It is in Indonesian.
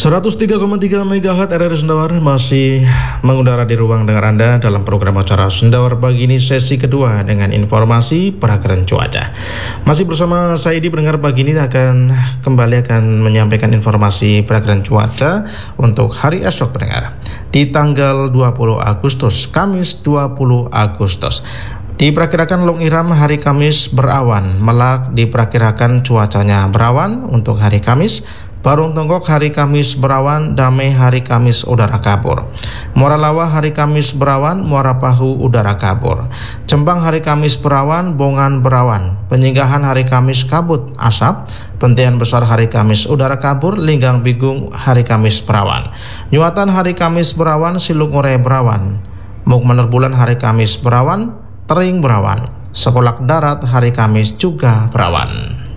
103,3 MHz RRI Sendawar masih mengudara di ruang dengar Anda dalam program acara Sendawar pagi ini sesi kedua dengan informasi perakiraan cuaca. Masih bersama saya di pendengar pagi ini akan menyampaikan informasi perakiraan cuaca untuk hari esok pendengar. Di tanggal 20 Agustus, Kamis 20 Agustus. Diperkirakan Long Iram hari Kamis berawan, Melak diperkirakan cuacanya berawan untuk hari Kamis. Parung Tonggok hari Kamis berawan, Damai hari Kamis udara kabur. Muara Lawa hari Kamis berawan, Muara Pahu udara kabur. Cembang hari Kamis berawan, Bongan berawan. Penyinggahan hari Kamis kabut asap. Pentian Besar hari Kamis udara kabur, Linggang Bigung hari Kamis berawan. Nyuatan hari Kamis berawan, Siluk Ngure berawan. Mukmaner Bulan hari Kamis berawan, Tering berawan. Sekolak Darat hari Kamis juga berawan.